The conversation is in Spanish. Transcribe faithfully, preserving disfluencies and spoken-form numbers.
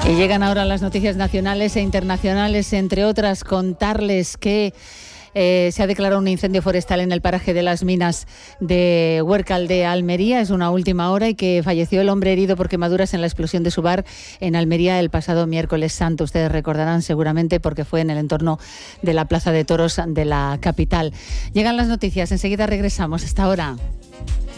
Y llegan ahora las noticias nacionales e internacionales, entre otras, contarles que eh, se ha declarado un incendio forestal en el paraje de las minas de Huércal de Almería. Es una última hora y que falleció el hombre herido por quemaduras en la explosión de su bar en Almería el pasado miércoles santo. Ustedes recordarán seguramente porque fue en el entorno de la Plaza de Toros de la capital. Llegan las noticias, enseguida regresamos. Hasta ahora.